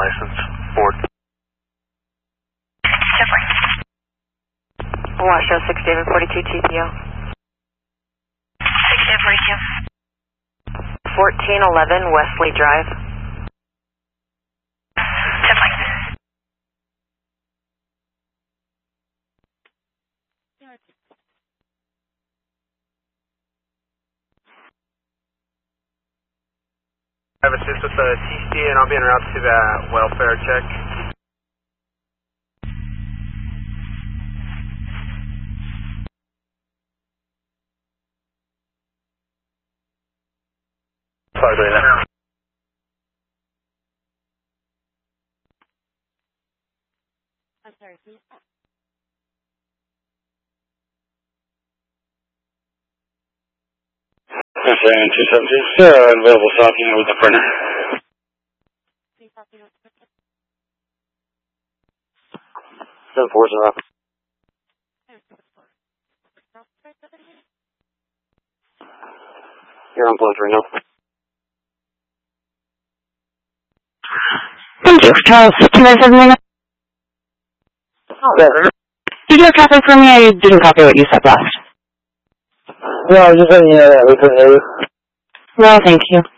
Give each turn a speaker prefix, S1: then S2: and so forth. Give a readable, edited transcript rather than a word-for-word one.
S1: license. Board.
S2: Washoe 6 David 42 TPO.
S3: 6 David 42.
S2: 1411 Wesley Drive.
S3: 10 Mike.
S4: I have assist with the TC and I'll be en route to that welfare check.
S1: Sorry, Brandon.
S3: I'm sorry, please.
S5: I'm saying 272, available talking with the printer.
S3: Please talk to me.
S5: 740. You're unplugged right now.
S6: Thank you. Charles, can I have a minute? Did you copy for me? I didn't copy what you said last.
S5: No, I was just letting you know that we couldn't hear you.
S6: No, thank you.